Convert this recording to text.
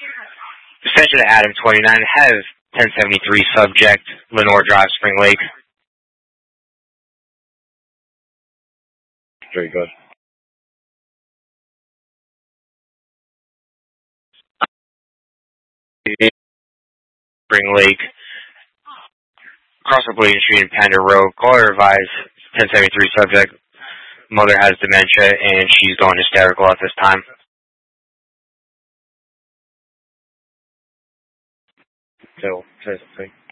Extension to Adam 29 has 1073 subject, Lenore Drive, Spring Lake. Very good. Spring Lake. Cross the Bladen Street and Pender Road. Caller advised 1073 subject. Mother has dementia and she's going hysterical at this time. So, say something.